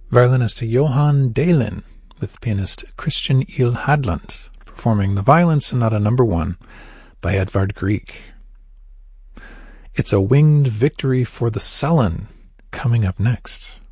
Violinist Johan Dahlin with pianist Christian Il Hadland performing the Violin Sonata No. 1 by Edvard Grieg. It's a Winged Victory for the Sullen coming up next.